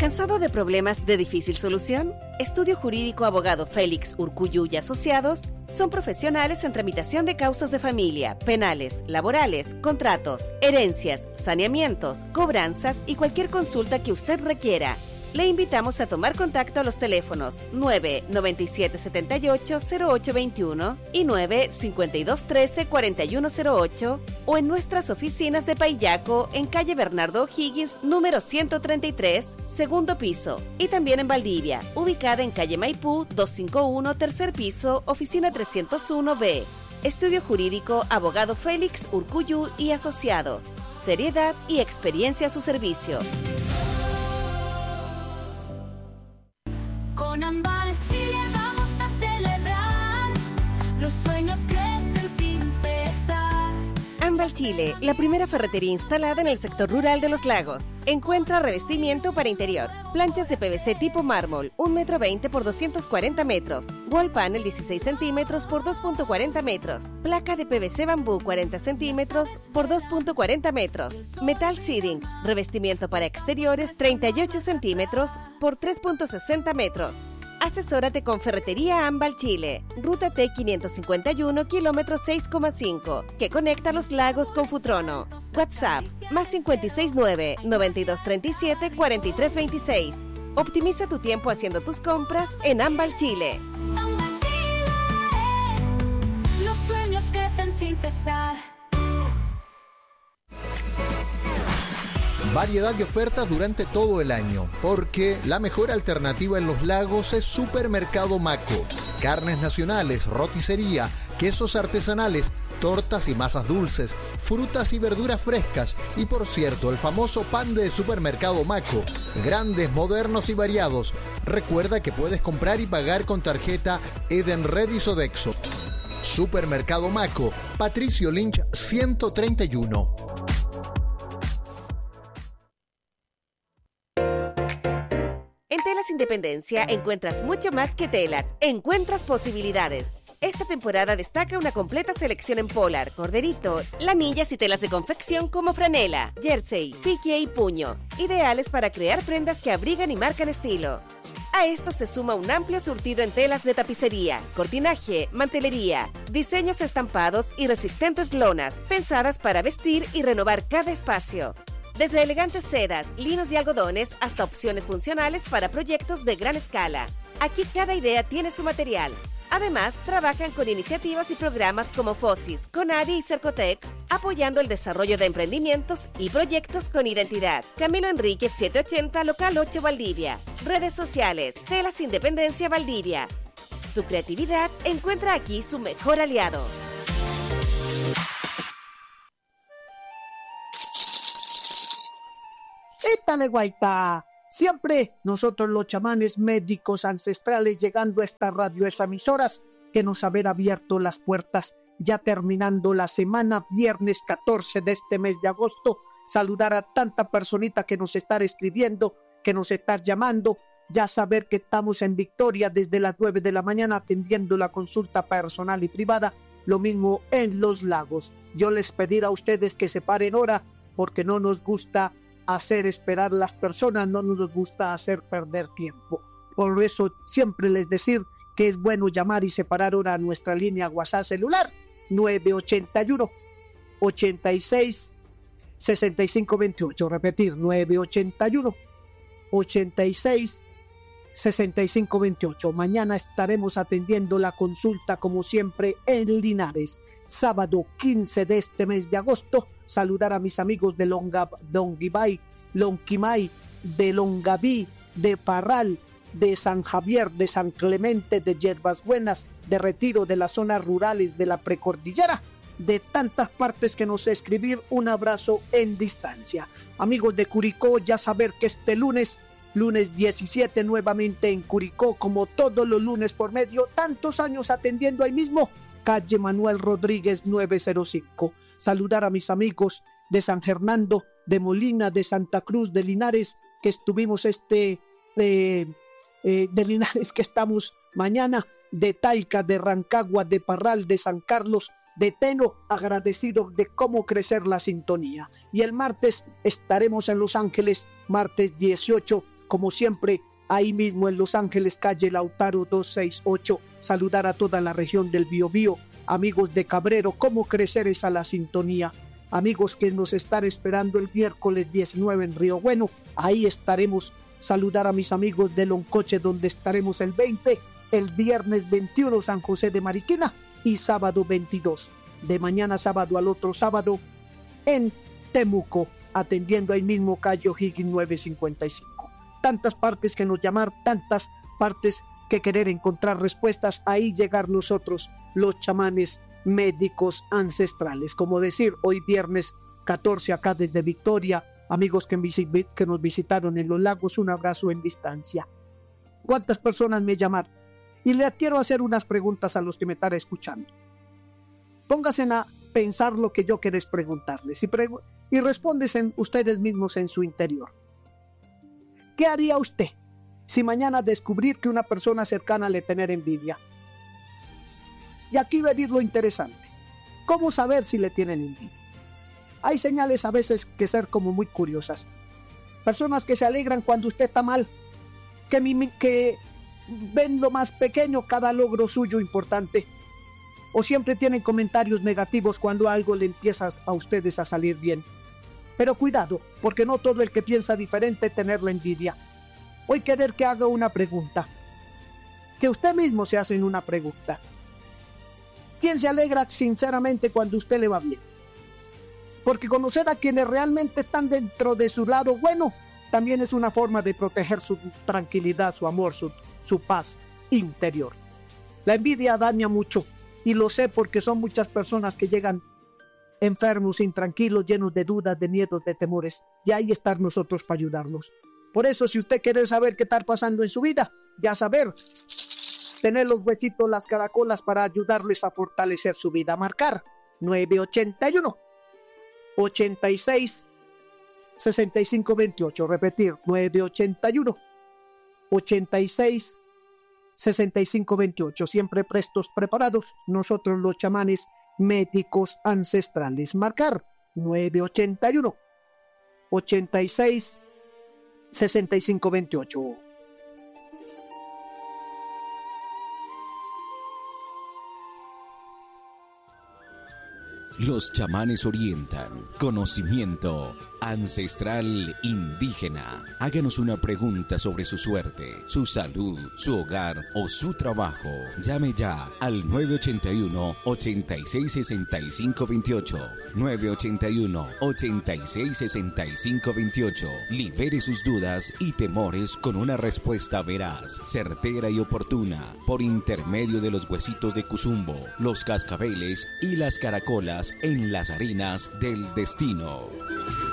¿Cansado de problemas de difícil solución? Estudio Jurídico Abogado Félix Urcuyu y Asociados son profesionales en tramitación de causas de familia, penales, laborales, contratos, herencias, saneamientos, cobranzas y cualquier consulta que usted requiera. Le invitamos a tomar contacto a los teléfonos 99778-0821 y 95213-4108 o en nuestras oficinas de Paillaco en calle Bernardo O'Higgins, número 133, segundo piso, y también en Valdivia, ubicada en calle Maipú 251, tercer piso, oficina 301B. Estudio Jurídico Abogado Félix Urcuyu y Asociados. Seriedad y experiencia a su servicio. Con Ambal Chile vamos a celebrar, los sueños crecen sin cesar. Ambal Chile, la primera ferretería instalada en el sector rural de Los Lagos. Encuentra revestimiento para interior, planchas de PVC tipo mármol, 1,20 m por 240 metros, wall panel 16 centímetros por 2,40 metros, placa de PVC bambú 40 centímetros por 2,40 metros, metal siding, revestimiento para exteriores 38 centímetros por 3,60 metros. Asesórate con Ferretería Ambal Chile, Ruta T551, kilómetro 6,5, que conecta Los Lagos con Futrono. WhatsApp, más 569-9237-4326. Optimiza tu tiempo haciendo tus compras en Ambal Chile. Ambal Chile, los sueños crecen sin cesar. Variedad de ofertas durante todo el año, porque la mejor alternativa en Los Lagos es Supermercado Maco. Carnes nacionales, roticería, quesos artesanales, tortas y masas dulces, frutas y verduras frescas y, por cierto, el famoso pan de Supermercado Maco. Grandes, modernos y variados. Recuerda que puedes comprar y pagar con tarjeta Edenred y Sodexo. Supermercado Maco, Patricio Lynch 131. En Telas Independencia encuentras mucho más que telas, encuentras posibilidades. Esta temporada destaca una completa selección en polar, corderito, lanillas y telas de confección como franela, jersey, pique y puño, ideales para crear prendas que abrigan y marcan estilo. A esto se suma un amplio surtido en telas de tapicería, cortinaje, mantelería, diseños estampados y resistentes lonas, pensadas para vestir y renovar cada espacio. Desde elegantes sedas, linos y algodones hasta opciones funcionales para proyectos de gran escala. Aquí cada idea tiene su material. Además, trabajan con iniciativas y programas como FOSIS, CONADI y Cercotec, apoyando el desarrollo de emprendimientos y proyectos con identidad. Camilo Enríquez 780, local 8 Valdivia. Redes sociales, Telas Independencia Valdivia. Tu creatividad encuentra aquí su mejor aliado. ¡Étale, guaita! Siempre nosotros los chamanes médicos ancestrales llegando a esta radio, esas emisoras que nos haber abierto las puertas, ya terminando la semana, viernes 14 de este mes de agosto, saludar a tanta personita que nos está escribiendo, que nos está llamando, ya saber que estamos en Victoria desde las 9 de la mañana atendiendo la consulta personal y privada, lo mismo en Los Lagos. Yo les pediré a ustedes que se paren hora porque no nos gusta hacer esperar las personas, no nos gusta hacer perder tiempo. Por eso siempre les decir que es bueno llamar y separar ahora nuestra línea WhatsApp celular 981 86 65 28. Repetir 981 86 65 28. Mañana estaremos atendiendo la consulta como siempre en Linares. Sábado 15 de este mes de agosto, saludar a mis amigos de Lonquimay, de Longaví, de Parral, de San Javier, de San Clemente, de Yerbas Buenas, de Retiro, de las zonas rurales de la precordillera, de tantas partes que nos escribir. Un abrazo en distancia. Amigos de Curicó, ya saber que este lunes 17 nuevamente en Curicó, como todos los lunes por medio, tantos años atendiendo ahí mismo, calle Manuel Rodríguez 905. Saludar a mis amigos de San Fernando, de Molina, de Santa Cruz, de Linares, que estuvimos de Linares, que estamos mañana, de Talca, de Rancagua, de Parral, de San Carlos, de Teno, agradecido de cómo crecer la sintonía. Y el martes estaremos en Los Ángeles, martes 18, como siempre, ahí mismo en Los Ángeles, calle Lautaro 268. Saludar a toda la región del Biobío. Amigos de Cabrero, cómo crecer es a la sintonía. Amigos que nos están esperando el miércoles 19 en Río Bueno, ahí estaremos. Saludar a mis amigos de Loncoche, donde estaremos el 20, el viernes 21 San José de Mariquina y sábado 22. De mañana sábado al otro sábado en Temuco, atendiendo ahí mismo calle O'Higgins 955. Tantas partes que nos llamar, tantas partes que querer encontrar respuestas, ahí llegar nosotros, los chamanes médicos ancestrales. Como decir, hoy viernes 14 acá desde Victoria, amigos que nos visitaron en Los Lagos, un abrazo en distancia. ¿Cuántas personas me llamaron? Y le quiero hacer unas preguntas a los que me están escuchando. Pónganse a pensar lo que yo querés preguntarles y respóndense ustedes mismos en su interior. ¿Qué haría usted si mañana descubrir que una persona cercana le tener envidia? Y aquí venir lo interesante. ¿Cómo saber si le tienen envidia? Hay señales a veces que ser como muy curiosas. Personas que se alegran cuando usted está mal, que ven lo más pequeño, cada logro suyo importante, o siempre tienen comentarios negativos cuando algo le empieza a ustedes a salir bien. Pero cuidado, porque no todo el que piensa diferente tener la envidia. Hoy querer que haga una pregunta, que usted mismo se hace una pregunta. ¿Quién se alegra sinceramente cuando usted le va bien? Porque conocer a quienes realmente están dentro de su lado bueno también es una forma de proteger su tranquilidad, su amor, su paz interior. La envidia daña mucho y lo sé porque son muchas personas que llegan enfermos, intranquilos, llenos de dudas, de miedos, de temores, y ahí estar nosotros para ayudarlos. Por eso, si usted quiere saber qué está pasando en su vida, ya saber, tener los huesitos, las caracolas para ayudarles a fortalecer su vida. Marcar 981 86 65 28. Repetir 981 86 65 28. Siempre prestos, preparados, nosotros los chamanes médicos ancestrales. Marcar 981 86 65 28. Los chamanes orientan. Conocimiento ancestral indígena. Háganos una pregunta sobre su suerte, su salud, su hogar o su trabajo. Llame ya al 981-866528. 981-866528. Libere sus dudas y temores con una respuesta veraz, certera y oportuna, por intermedio de los huesitos de Cuzumbo, los cascabeles y las caracolas en las arenas del destino.